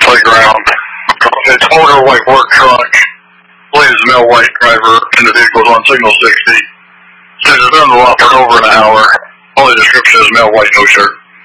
playground. It's older white work truck. Believes male white driver and the vehicle's on signal 60. Says it's been on the lot for over an hour. Only description is male white, no shirt.